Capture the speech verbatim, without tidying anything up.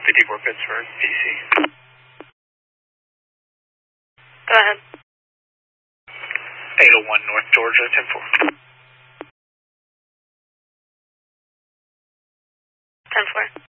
fifty-four Pittsburgh, P C. Go ahead. eight oh one North Georgia, ten four. ten four.